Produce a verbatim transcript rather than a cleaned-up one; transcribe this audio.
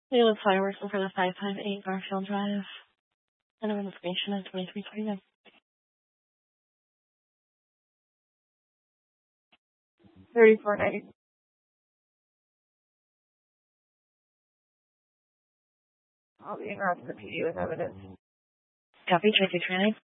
Layla Fireworks for the five five eight Garfield Drive. And I'm information at twenty-three twenty-nine. thirty-four ninety. I'll be in the P D with evidence. Copy, twenty-three twenty-nine.